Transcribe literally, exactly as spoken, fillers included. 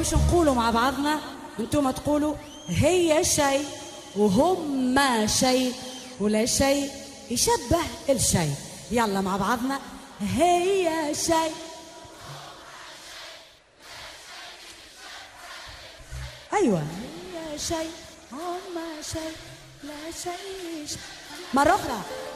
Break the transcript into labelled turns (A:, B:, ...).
A: باش نقولوا مع بعضنا، انتم تقولوا هي شيء وهم شيء ولا شيء يشبه الشيء. يلا مع بعضنا، هي شيء. ايوه، هي شيء هم شيء لا شيء. مرة أخرى،